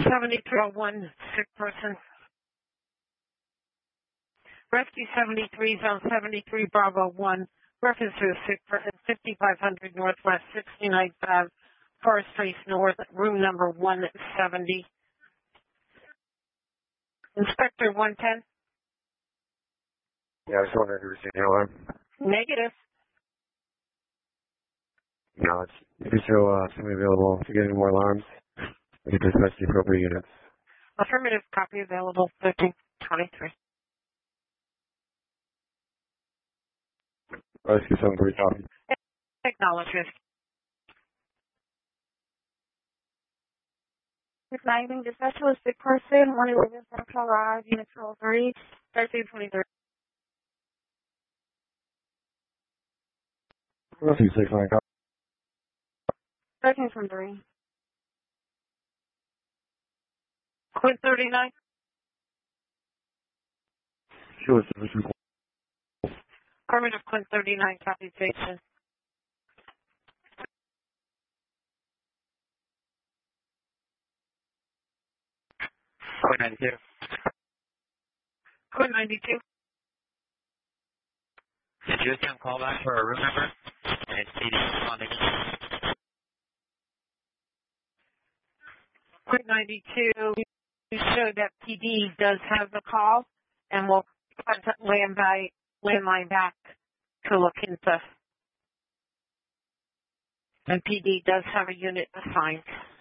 7301, sick person. Rescue 73, Zone 73, Bravo 1. Reference to a sick person, 5500 Northwest 69th Ave, Forest Place North, room number 170. Inspector 110. Yeah, I was wondering if you were seeing the alarm. Negative. No, if you show somebody available to get any more alarms, we can dispatch the appropriate units. Affirmative, copy available, 1323. Rescue 73, copy. Acknowledge risk. Good evening, dispatch to a sick person, 111 Central Drive, Unit 203, 1323. Rescue 69, copy. 1323. Quint 39. Sure, sufficient. Affirmative, Quint 39, copy station. Quint 92. Quint 92. Did you attempt callback for a room member? And CD responding. Quint 92. You showed that PD does have the call, and we'll contact landline back to look into. And PD does have a unit assigned.